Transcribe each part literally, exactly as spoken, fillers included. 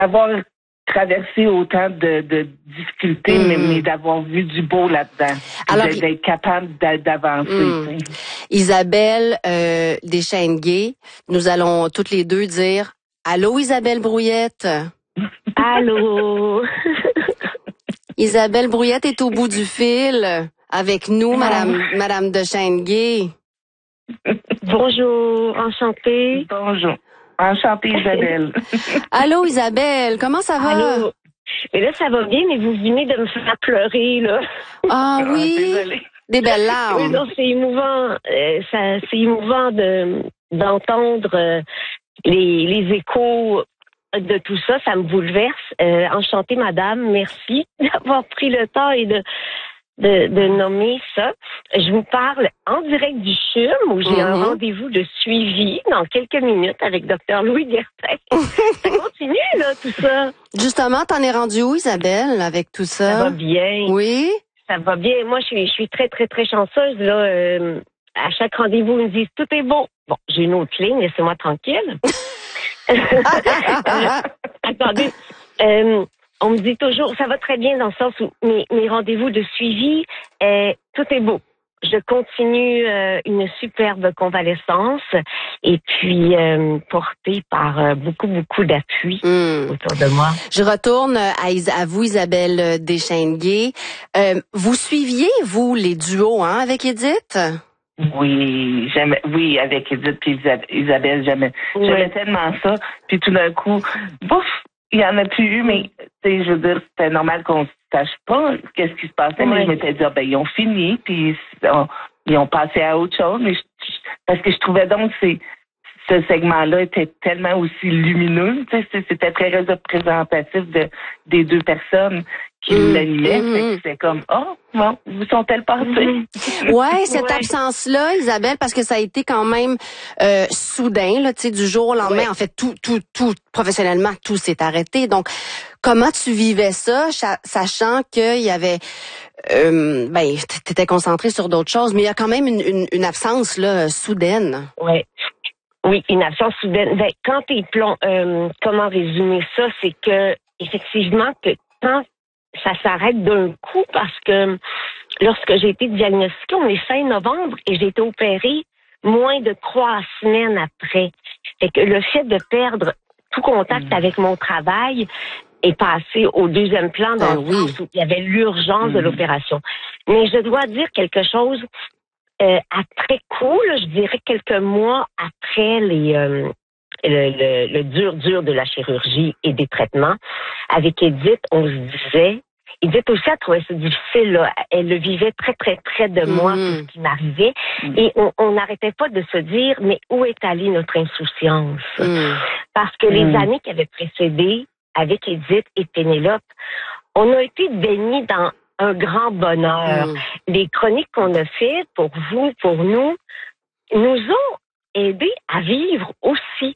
avoir traversé autant de, de difficultés, mmh. mais, mais d'avoir vu du beau là-dedans. Alors, d'être, d'être capable d'avancer. Mmh. Isabelle euh, Deschênes-Gay, nous allons toutes les deux dire « Allô, Isabelle Brouillette? » Allô? Isabelle Brouillette est au bout du fil avec nous, Madame, Madame Deschênes-Gay. Bonjour, enchantée. Bonjour. Enchantée, Isabelle. Allô, Isabelle, comment ça va? Allô? Mais là, ça va bien, mais vous venez de me faire pleurer, là. Ah oui? Ah, des belles larmes. Oui, non, c'est émouvant. Euh, ça, c'est émouvant de, d'entendre euh, les, les échos de tout ça. Ça me bouleverse. Euh, enchantée, madame. Merci d'avoir pris le temps et de De, de nommer ça. Je vous parle en direct du C H U M où j'ai mm-hmm. un rendez-vous de suivi dans quelques minutes avec docteur Louis Guertin. Ça continue, là, tout ça. Justement, t'en es rendu où, Isabelle, avec tout ça? Ça va bien. Oui? Ça va bien. Moi, je suis, je suis très, très, très chanceuse, là. Euh, à chaque rendez-vous, ils me disent « Tout est beau ». Bon, j'ai une autre ligne, laissez-moi tranquille. euh, attendez. Euh, On me dit toujours, ça va très bien dans le sens où mes, mes rendez-vous de suivi, euh, tout est beau. Je continue euh, une superbe convalescence et puis euh, portée par euh, beaucoup, beaucoup d'appui mmh. autour de moi. Je retourne à, Is- à vous, Isabelle Deschênes-Gay. Euh, vous suiviez, vous, les duos hein, avec Edith? Oui, j'aimais, oui, avec Edith et Isabelle, j'aimais, oui. j'aimais tellement ça. Puis tout d'un coup, bouf! Il y en a plus eu, mais tu sais, je veux dire, c'était normal qu'on ne sache pas qu'est-ce qui se passait, oui. mais je m'étais dit, ah, ben, ils ont fini, puis on, ils ont passé à autre chose, mais je, parce que je trouvais donc que ce segment-là était tellement aussi lumineux, tu sais, c'était très représentatif de, des deux personnes qui mmh, l'animaient, mmh. c'était comme, oh, bon, vous sont-elles passées? Mmh. Ouais, cette ouais. absence-là, Isabelle, parce que ça a été quand même euh, soudain, là, tu sais, du jour au lendemain, ouais. en fait, tout, tout, tout, professionnellement, tout s'est arrêté. Donc, comment tu vivais ça, sachant qu'il y avait, euh, ben, t'étais concentré sur d'autres choses, mais il y a quand même une, une, une absence là soudaine. Ouais. Oui, une absence soudaine. Ben, quand t'es plomb, euh, comment résumer ça, c'est que effectivement que quand ça s'arrête d'un coup, parce que lorsque j'ai été diagnostiquée, on est fin novembre et j'ai été opérée moins de trois semaines après. Fait que le fait de perdre tout contact mmh. avec mon travail est passé au deuxième plan dans ben le oui. sens où il y avait l'urgence mmh. de l'opération. Mais je dois dire quelque chose. Euh, après coup, là, je dirais quelques mois après les euh, le, le, le dur dur de la chirurgie et des traitements, avec Edith, on se disait, Edith aussi a trouvé ça difficile, là. Elle le vivait très très près de moi, mmh. tout ce qui m'arrivait, mmh. et on n'arrêtait pas de se dire, mais où est allée notre insouciance? Mmh. Parce que mmh. les années qui avaient précédé, avec Edith et Pénélope, on a été baignés dans un grand bonheur. Mmh. Les chroniques qu'on a faites pour vous, pour nous, nous ont aidés à vivre aussi.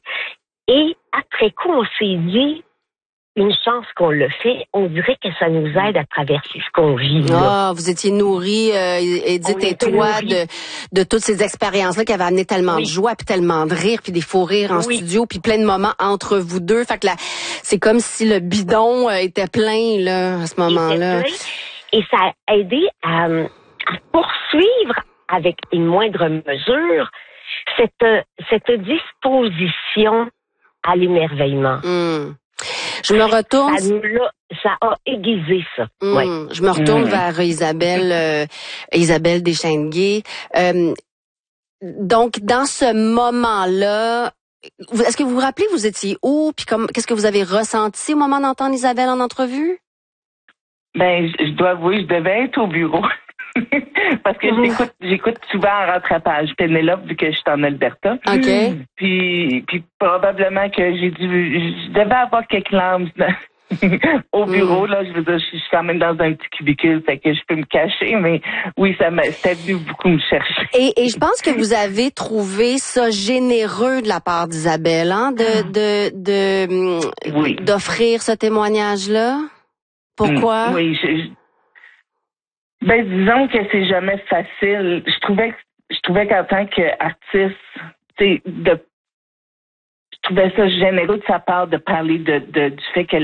Et après coup, on s'est dit, une chance qu'on le fait, on dirait que ça nous aide à traverser ce qu'on vit. Ah, vous étiez nourris, euh, Edith et toi, de, de toutes ces expériences-là qui avaient amené tellement oui. de joie, puis tellement de rire, puis des faux rires en oui. studio, puis plein de moments entre vous deux. Fait que là, c'est comme si le bidon euh, était plein là à ce moment-là. Et ça a aidé à, à poursuivre avec une moindre mesure cette, cette disposition à l'émerveillement. Mmh. Je me retourne. Ça, nous l'a, ça a aiguisé ça. Mmh. Ouais. Je me retourne mmh. vers Isabelle, euh, Isabelle Deschênes-Gay. Euh, donc, dans ce moment-là, est-ce que vous vous rappelez, vous étiez où? Puis comme, qu'est-ce que vous avez ressenti au moment d'entendre Isabelle en entrevue? Ben, je dois avouer, je devais être au bureau. Parce que j'écoute, j'écoute souvent en rattrapage Pénélope, vu que je suis en Alberta. OK. Puis, puis probablement que j'ai dû, je devais avoir quelques larmes au bureau, mm. là. Je veux dire, je suis quand même dans un petit cubicule, fait que je peux me cacher, mais oui, ça m'a, c'était venu beaucoup me chercher. Et, et je pense que vous avez trouvé ça généreux de la part d'Isabelle, hein, de, de, de, de oui. d'offrir ce témoignage-là. Pourquoi? Oui, je, je, ben disons que c'est jamais facile. Je trouvais que je trouvais qu'en tant qu'artiste, tu sais, de je trouvais ça généreux de sa part de parler de, de du fait qu'elle